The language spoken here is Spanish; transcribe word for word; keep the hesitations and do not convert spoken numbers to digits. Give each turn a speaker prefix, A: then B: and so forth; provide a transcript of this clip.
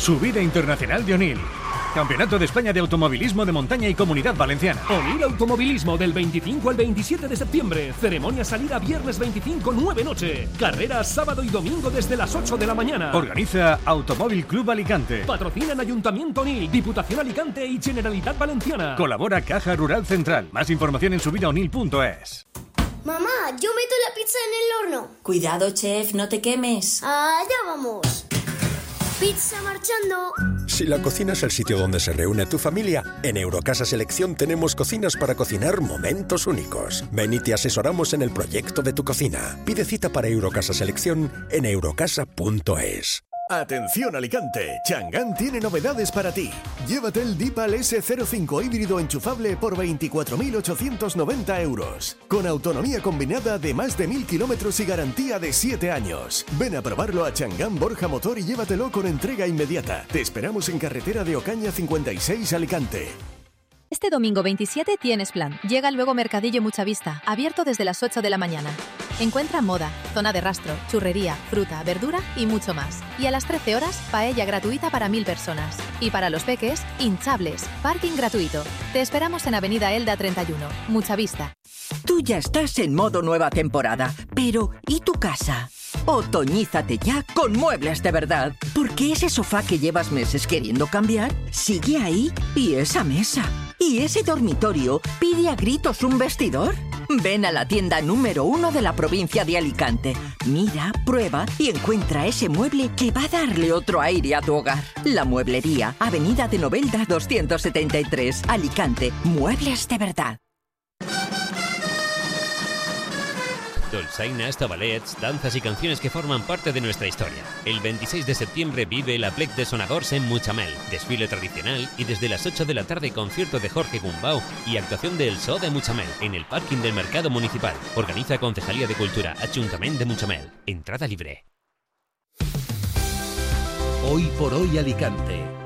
A: Subida Internacional de Onil. Campeonato de España de Automovilismo de Montaña y Comunidad Valenciana.
B: Onil Automovilismo del veinticinco al veintisiete de septiembre. Ceremonia salida viernes veinticinco, nueve noche. Carreras sábado y domingo desde las ocho de la mañana.
A: Organiza Automóvil Club Alicante.
B: Patrocinan Ayuntamiento Onil, Diputación Alicante y Generalitat Valenciana.
A: Colabora Caja Rural Central. Más información en subidaonil punto es.
C: Mamá, yo meto la pizza en el horno.
D: Cuidado, chef, no te quemes.
C: Allá vamos. Pizza marchando.
E: Si la cocina es el sitio donde se reúne tu familia, en Eurocasa Selección tenemos cocinas para cocinar momentos únicos. Ven y te asesoramos en el proyecto de tu cocina. Pide cita para Eurocasa Selección en eurocasa punto es.
F: Atención Alicante, Chang'an tiene novedades para ti. Llévate el Deepal ese cero cinco híbrido enchufable por veinticuatro mil ochocientos noventa euros. Con autonomía combinada de más de mil kilómetros y garantía de siete años. Ven a probarlo a Chang'an Borja Motor y llévatelo con entrega inmediata. Te esperamos en carretera de Ocaña cincuenta y seis Alicante.
G: Este domingo veintisiete tienes plan. Llega luego Mercadillo Muchavista, abierto desde las ocho de la mañana. Encuentra moda, zona de rastro, churrería, fruta, verdura y mucho más. Y a las trece horas, paella gratuita para mil personas. Y para los peques, hinchables, parking gratuito. Te esperamos en Avenida Elda treinta y uno, Muchavista.
H: Tú ya estás en modo nueva temporada, pero ¿y tu casa? Otoñízate ya con Muebles de Verdad, porque ese sofá que llevas meses queriendo cambiar sigue ahí, y esa mesa, y ese dormitorio pide a gritos un vestidor. Ven a la tienda número uno de la provincia de Alicante. Mira, prueba y encuentra ese mueble que va a darle otro aire a tu hogar. La Mueblería, Avenida de Novelda doscientos setenta y tres, Alicante. Muebles de Verdad.
I: Dolçaina, tabalets, danzas y canciones que forman parte de nuestra historia. El veintiséis de septiembre vive la Plec de Sonadors en Muchamel, desfile tradicional y desde las ocho de la tarde concierto de Jorge Gumbau y actuación del Zoo de Muchamel en el parking del Mercado Municipal. Organiza Concejalía de Cultura, Ayuntamiento de Muchamel. Entrada libre.
J: Hoy por hoy Alicante.